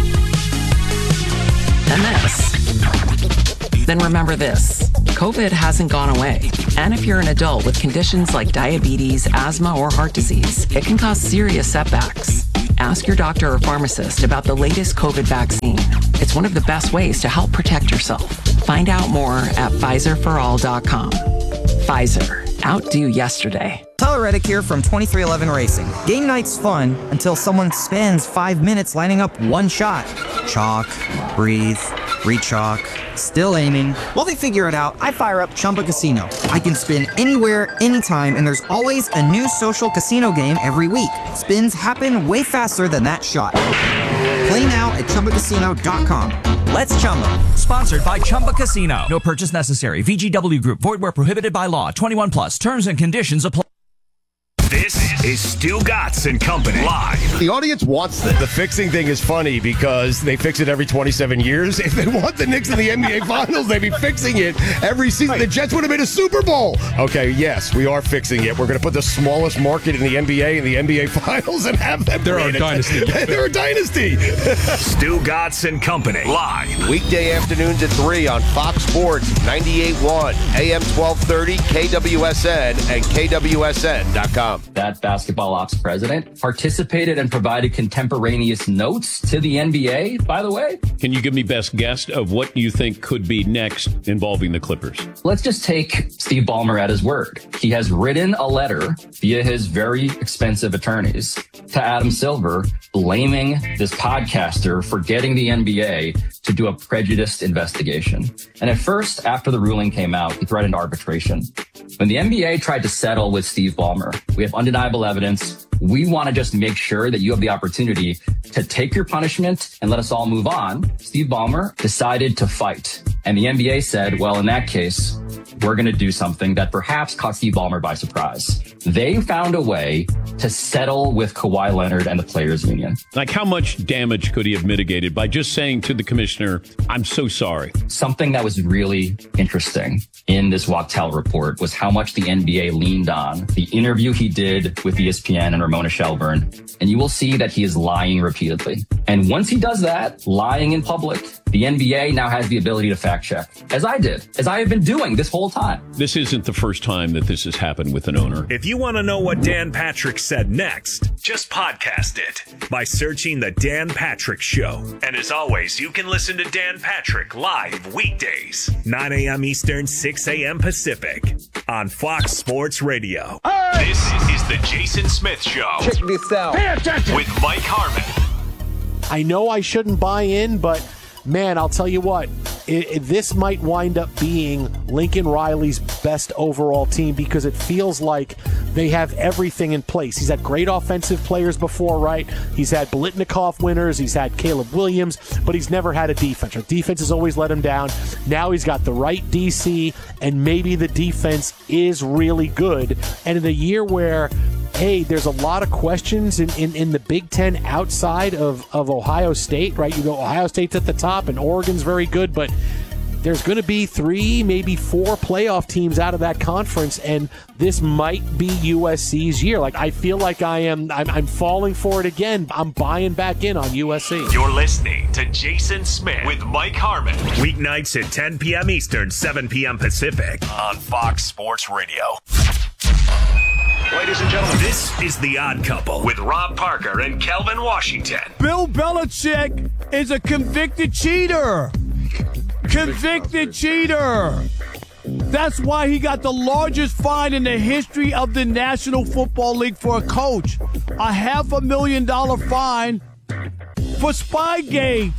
then remember this. COVID hasn't gone away. And if you're an adult with conditions like diabetes, asthma, or heart disease, it can cause serious setbacks. Ask your doctor or pharmacist about the latest COVID vaccine. It's one of the best ways to help protect yourself. Find out more at PfizerForAll.com. Pfizer. Outdo yesterday. Tyler Reddick here from 2311 Racing. Game night's fun until someone spends 5 minutes lining up one shot. Chalk, breathe, re-chalk, still aiming. While they figure it out, I fire up Chumba Casino. I can spin anywhere, anytime, and there's always a new social casino game every week. Spins happen way faster than that shot. Play now at ChumbaCasino.com. Let's Chumba. Sponsored by Chumba Casino. No purchase necessary. VGW Group. Void where prohibited by law. 21 plus. Terms and conditions apply. This is Stu Gatz and Company live. The audience wants this. The fixing thing is funny because they fix it every 27 years. If they want the Knicks in the NBA Finals, they'd be fixing it every season. The Jets would have made a Super Bowl. Okay, yes, we are fixing it. We're going to put the smallest market in the NBA in the NBA Finals and have them. They're our dynasty. They're a dynasty. Stu Gatz and Company live. Weekday afternoons at 3 on Fox Sports 98.1, AM 1230, KWSN, and KWSN.com. That basketball ops president participated and provided contemporaneous notes to the NBA, by the way. Can you give me best guess of what you think could be next involving the Clippers? Let's just take Steve Ballmer at his word. He has written a letter via his very expensive attorneys to Adam Silver blaming this podcaster for getting the NBA to do a prejudiced investigation. And at first, after the ruling came out, he threatened arbitration. When the NBA tried to settle with Steve Ballmer, we have undeniable evidence. We want to just make sure that you have the opportunity to take your punishment and let us all move on. Steve Ballmer decided to fight. And the NBA said, well, in that case, we're going to do something that perhaps caught Steve Ballmer by surprise. They found a way to settle with Kawhi Leonard and the Players Union. Like, how much damage could he have mitigated by just saying to the commissioner, I'm so sorry? Something that was really interesting in this Wachtel report was how much the NBA leaned on the interview he did with ESPN and Ramona Shelburne. And you will see that he is lying repeatedly. And once he does that, lying in public, the NBA now has the ability to fact check, as I did, as I have been doing this whole time. This isn't the first time that this has happened with an owner. If you want to know what Dan Patrick said next, just podcast it by searching The Dan Patrick Show. And as always, you can listen to Dan Patrick live weekdays, 9 a.m. Eastern, 6 a.m. Pacific on Fox Sports Radio. Hey! This is The Jason Smith Show. Check this out. Pay attention. With Mike Harmon. I know I shouldn't buy in, but man, I'll tell you what, this might wind up being Lincoln Riley's best overall team because it feels like they have everything in place. He's had great offensive players before, right? He's had Biletnikoff winners. He's had Caleb Williams, but he's never had a defense. Our defense has always let him down. Now he's got the right DC, and maybe the defense is really good. And in a year where, hey, there's a lot of questions in the Big Ten outside of Ohio State, right? You go, Ohio State's at the top and Oregon's very good, but there's going to be 3, maybe 4 playoff teams out of that conference, and this might be USC's year. Like, I feel like I'm falling for it again. I'm buying back in on USC. You're listening to Jason Smith with Mike Harmon. Weeknights at 10 p.m. Eastern, 7 p.m. Pacific on Fox Sports Radio. Ladies and gentlemen, this is The Odd Couple with Rob Parker and Kelvin Washington. Bill Belichick is a convicted cheater. Convicted cheater. That's why he got the largest fine in the history of the National Football League for a coach. A $500,000 fine for Spygate.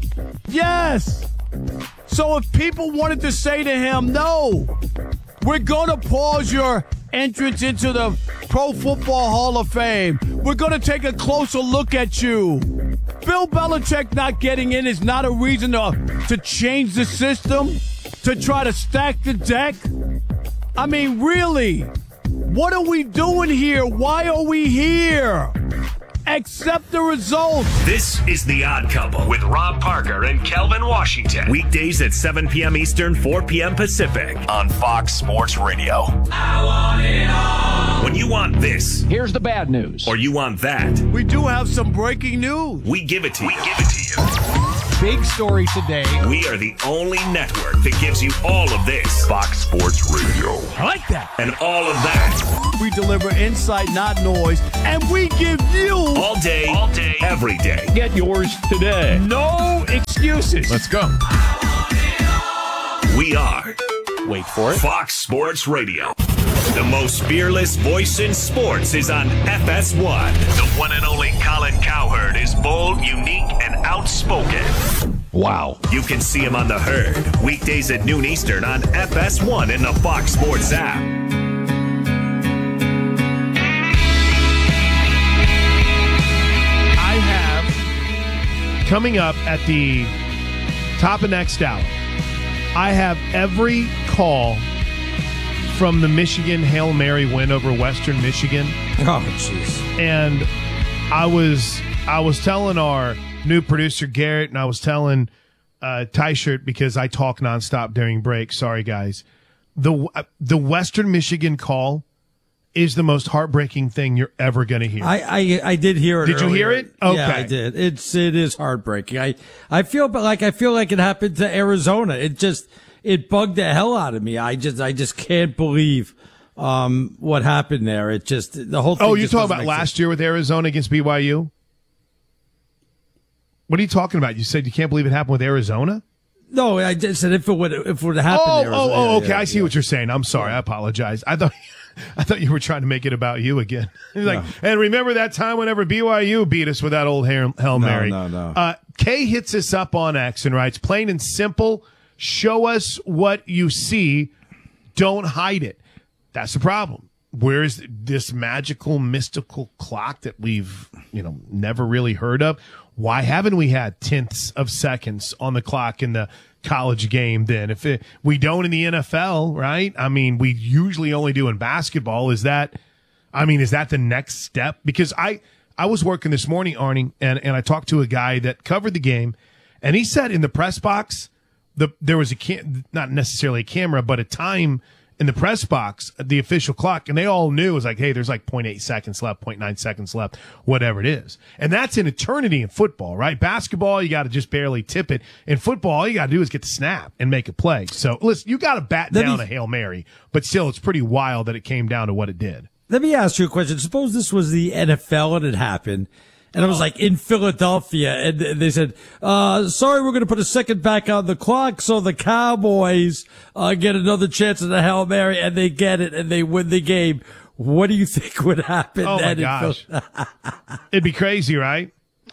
Yes. So if people wanted to say to him, no, we're going to pause your entrance into the Pro Football Hall of Fame. We're going to take a closer look at you. Bill Belichick not getting in is not a reason to change the system, to try to stack the deck. I mean, really, what are we doing here? Why are we here? Accept the results. This is The Odd Couple with Rob Parker and Kelvin Washington. Weekdays at 7 p.m. Eastern, 4 p.m. Pacific on Fox Sports Radio. I want it all. When you want this, here's the bad news. Or you want that, we do have some breaking news. We give it to you. Big story today. We are the only network that gives you all of this. Fox Sports Radio. I like that. And all of that. We deliver insight, not noise, and we give you all day, every day. Get yours today. No excuses. Let's go. We are, wait for it, Fox Sports Radio. The most fearless voice in sports is on FS1. The one and only Colin Cowherd is bold, unique, and outspoken. Wow. You can see him on The Herd, weekdays at noon Eastern on FS1 in the Fox Sports app. I have, coming up at the top of next hour, I have every call from the Michigan Hail Mary win over Western Michigan. Oh, jeez. And I was telling our new producer Garrett, and I was telling Ty-Shirt, because I talk nonstop during break. Sorry, guys. The Western Michigan call is the most heartbreaking thing you're ever going to hear. I did hear it. Did you hear it? Okay. Yeah, I did. It is heartbreaking. I feel like it happened to Arizona. It bugged the hell out of me. I just can't believe what happened there. It just, the whole thing. Oh, you're talking about last year with Arizona against BYU? What are you talking about? You said you can't believe it happened with Arizona? No, I just said if it would have happened. Okay. I see what you're saying. I'm sorry. I apologize. I thought you were trying to make it about you again. And remember that time whenever BYU beat us with that old Hail Mary? No. Kay hits us up on X and writes, plain and simple, show us what you see. Don't hide it. That's the problem. Where is this magical, mystical clock that we've, never really heard of? Why haven't we had tenths of seconds on the clock in the college game then? We don't in the NFL, right? I mean, we usually only do in basketball. Is that the next step? Because I was working this morning, Arnie, and I talked to a guy that covered the game, and he said in the press box, there was not necessarily a camera, but a time in the press box, the official clock, and they all knew it was like, hey, there's like 0.8 seconds left, 0.9 seconds left, whatever it is. And that's an eternity in football, right? Basketball, you got to just barely tip it. In football, all you got to do is get the snap and make a play. So, listen, you got to bat down a Hail Mary, but still, it's pretty wild that it came down to what it did. Let me ask you a question. Suppose this was the NFL and it happened. And it was like in Philadelphia, and they said, sorry, we're going to put a second back on the clock so the Cowboys get another chance at the Hail Mary, and they get it, and they win the game. What do you think would happen? Oh, my gosh. It'd be crazy, right?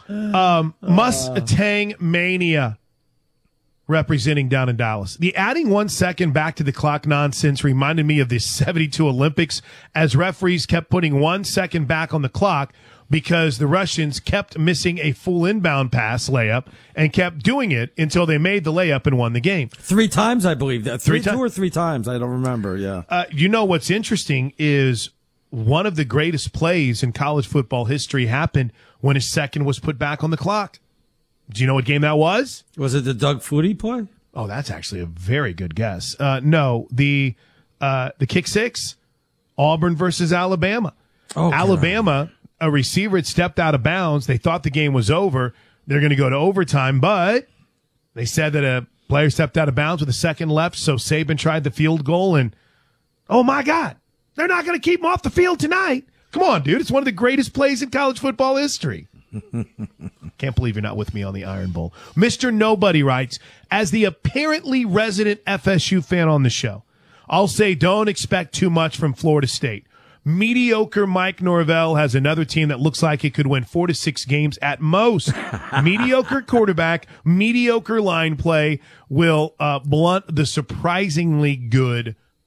Mustang Mania representing down in Dallas. The adding 1 second back to the clock nonsense reminded me of the 72 Olympics, as referees kept putting 1 second back on the clock because the Russians kept missing a full inbound pass layup and kept doing it until they made the layup and won the game. 3 times, I believe. Two or three times. I don't remember. Yeah. What's interesting is one of the greatest plays in college football history happened when a second was put back on the clock. Do you know what game that was? Was it the Doug Flutie play? Oh, that's actually a very good guess. No, the kick six, Auburn versus Alabama. Oh, Alabama, a receiver had stepped out of bounds. They thought the game was over. They're going to go to overtime, but they said that a player stepped out of bounds with a second left, so Saban tried the field goal, and oh my God, they're not going to keep him off the field tonight. Come on, dude. It's one of the greatest plays in college football history. Can't believe you're not with me on the Iron Bowl. Mr. Nobody writes, as the apparently resident FSU fan on the show, I'll say don't expect too much from Florida State. Mediocre Mike Norvell has another team that looks like it could win 4 to 6 games at most. Mediocre quarterback, mediocre line play will blunt the surprisingly good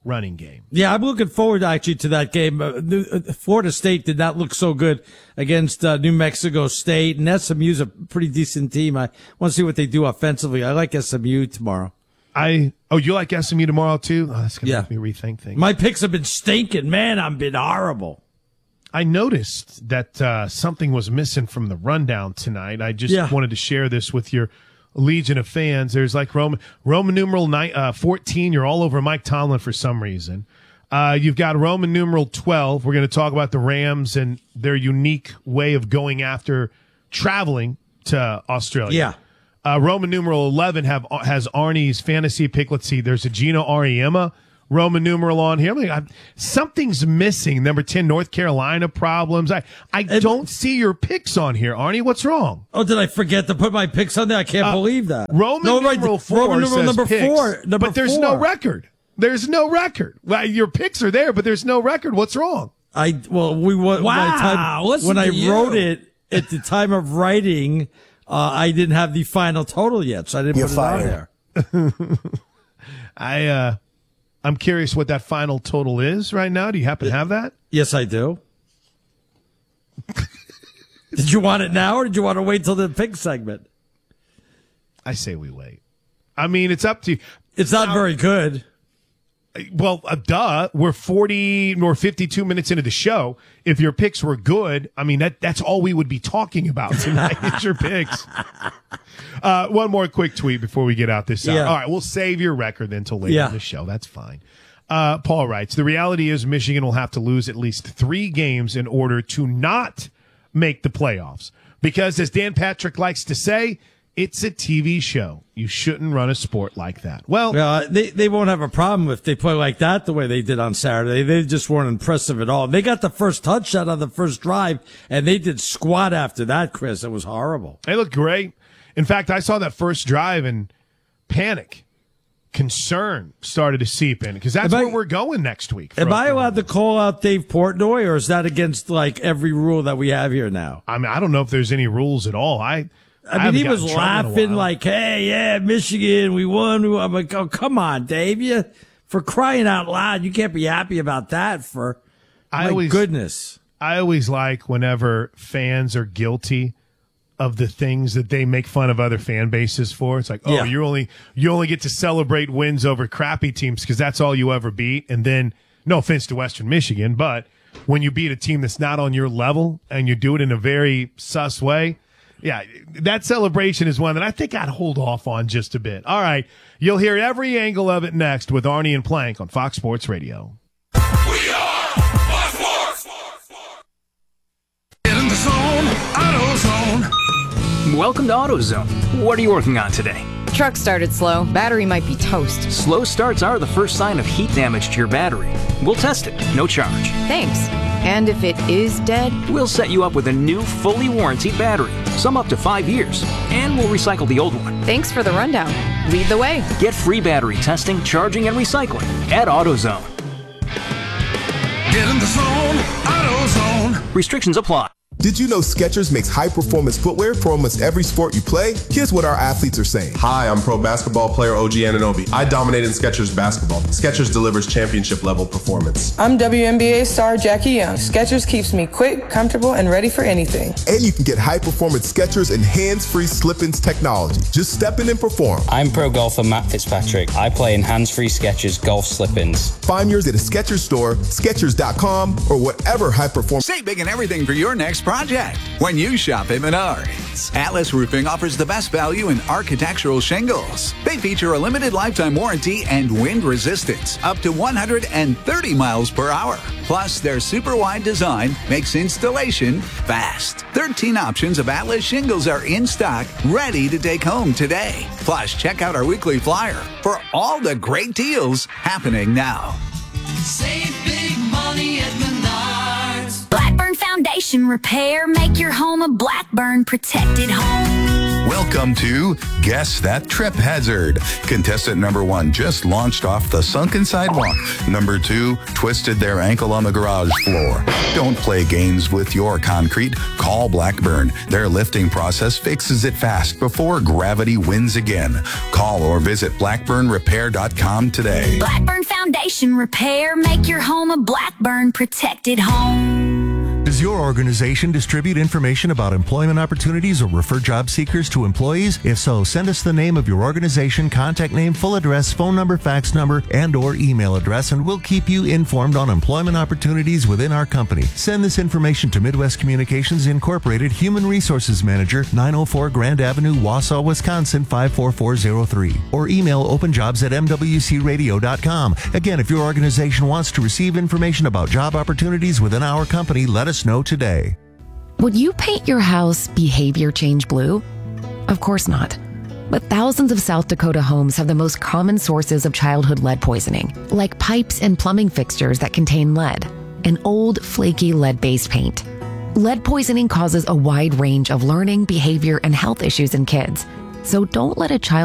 running game. Yeah, I'm looking forward actually to that game. Florida State did not look so good against New Mexico State, and SMU's a pretty decent team. I want to see what they do offensively. I like SMU tomorrow. You like SMU tomorrow too? Oh, that's going to make me rethink things. My picks have been stinking. Man, I've been horrible. I noticed that something was missing from the rundown tonight. I just wanted to share this with your legion of fans. There's like Roman numeral 14. You're all over Mike Tomlin for some reason. You've got Roman numeral 12. We're going to talk about the Rams and their unique way of going after traveling to Australia. Yeah. Roman numeral 11 has Arnie's fantasy pick. Let's see. There's a Gino Auriemma Roman numeral on here. Something's missing. Number 10, North Carolina problems. I don't see your picks on here, Arnie. What's wrong? Oh, did I forget to put my picks on there? I can't believe that. Roman numeral 4 Roman numeral says number picks, 4. But there's no record. There's no record. Well, your picks are there, but there's no record. What's wrong? When I wrote it at the time of writing, I didn't have the final total yet, so I didn't put it on there. I'm curious what that final total is right now. Do you happen to have that? Yes, I do. Did you want it now, or did you want to wait till the pick segment? I say we wait. I mean, it's up to you. It's not very good. Well, duh. We're 40 or 52 minutes into the show. If your picks were good, I mean, that's all we would be talking about tonight. It's your picks. One more quick tweet before we get out this hour. All right, we'll save your record then till later in the show. That's fine. Paul writes, the reality is Michigan will have to lose at least 3 games in order to not make the playoffs. Because as Dan Patrick likes to say, it's a TV show. You shouldn't run a sport like that. Well, they won't have a problem if they play like that the way they did on Saturday. They just weren't impressive at all. They got the first touchdown on the first drive, and they did squat after that, Chris. It was horrible. They looked great. In fact, I saw that first drive and panic, concern started to seep in because that's where we're going next week. Am I allowed to call out Dave Portnoy, or is that against like every rule that we have here now? I mean, I don't know if there's any rules at all. I mean, he was laughing like, hey, yeah, Michigan, we won. I'm like, oh, come on, Dave. For crying out loud, you can't be happy about that goodness. I always like whenever fans are guilty of the things that they make fun of other fan bases for. It's like, you only get to celebrate wins over crappy teams because that's all you ever beat. And then, no offense to Western Michigan, but when you beat a team that's not on your level and you do it in a very sus way, yeah, that celebration is one that I think I'd hold off on just a bit. All right, you'll hear every angle of it next with Arnie and Plank on Fox Sports Radio. We are Fox Sports. Get in the zone, AutoZone. Welcome to AutoZone. What are you working on today? Truck started slow. Battery might be toast. Slow starts are the first sign of heat damage to your battery. We'll test it, no charge. Thanks. And if it is dead? We'll set you up with a new, fully warranted battery, some up to 5 years, and we'll recycle the old one. Thanks for the rundown. Lead the way. Get free battery testing, charging, and recycling at AutoZone. Get in the zone, AutoZone. Restrictions apply. Did you know Skechers makes high-performance footwear for almost every sport you play? Here's what our athletes are saying. Hi, I'm pro basketball player OG Anunoby. I dominate in Skechers basketball. Skechers delivers championship-level performance. I'm WNBA star Jackie Young. Skechers keeps me quick, comfortable, and ready for anything. And you can get high-performance Skechers and hands-free slip-ins technology. Just step in and perform. I'm pro golfer Matt Fitzpatrick. I play in hands-free Skechers golf slip-ins. Find yours at a Skechers store, Skechers.com, or whatever high-performance. Save big and everything for your next project when you shop at Menards. Atlas Roofing offers the best value in architectural shingles. They feature a limited lifetime warranty and wind resistance up to 130 miles per hour. Plus, their super wide design makes installation fast. 13 options of Atlas shingles are in stock, ready to take home today. Plus, check out our weekly flyer for all the great deals happening now. Save big money at Menards. Blackburn Foundation Repair. Make your home a Blackburn protected home. Welcome to Guess That Trip Hazard. Contestant number 1 just launched off the sunken sidewalk. Number 2 twisted their ankle on the garage floor. Don't play games with your concrete. Call Blackburn. Their lifting process fixes it fast before gravity wins again. Call or visit blackburnrepair.com today. Blackburn Foundation Repair. Make your home a Blackburn protected home. Does your organization distribute information about employment opportunities or refer job seekers to employees? If so, send us the name of your organization, contact name, full address, phone number, fax number, and or email address, and we'll keep you informed on employment opportunities within our company. Send this information to Midwest Communications Incorporated, Human Resources Manager, 904 Grand Avenue, Wausau, Wisconsin, 54403. Or email openjobs@mwcradio.com. Again, if your organization wants to receive information about job opportunities within our company, let us know today. Would you paint your house behavior change blue? Of course not. But thousands of South Dakota homes have the most common sources of childhood lead poisoning, like pipes and plumbing fixtures that contain lead, and old, flaky lead-based paint. Lead poisoning causes a wide range of learning, behavior, and health issues in kids. So don't let a child